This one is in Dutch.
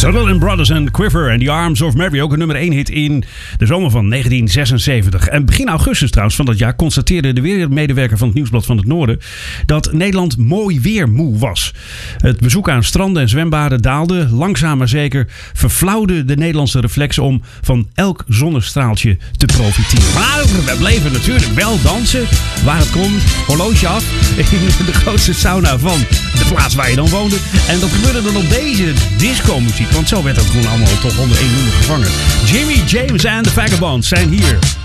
Sutherland Brothers en Quiver and the Arms of Mary. Ook een nummer 1 hit in de zomer van 1976. En begin augustus trouwens van dat jaar constateerde de weermedewerker van het Nieuwsblad van het Noorden dat Nederland mooi weer moe was. Het bezoek aan stranden en zwembaden daalde. Langzaam maar zeker verflauwde de Nederlandse reflex om van elk zonnestraaltje te profiteren. Maar we bleven natuurlijk wel dansen waar het kon. Horloge af in de grootste sauna van de plaats waar je dan woonde. En dat gebeurde dan op deze disco-muziek. Want zo werd dat gewoon allemaal toch onder één noemer gevangen. Jimmy James en de Vagabonds zijn hier.